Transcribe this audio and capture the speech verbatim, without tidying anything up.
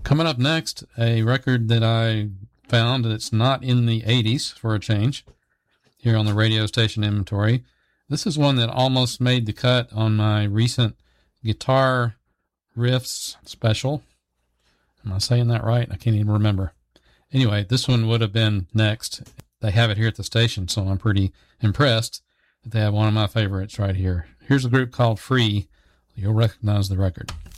Coming up next, a record that I found that's not in the eighties for a change here on the radio station inventory. This is one that almost made the cut on my recent guitar riffs special. Am I saying that right? I can't even remember. Anyway, this one would have been next. They have it here at the station, so I'm pretty impressed that they have one of my favorites right here. Here's a group called Free. You'll recognize the record.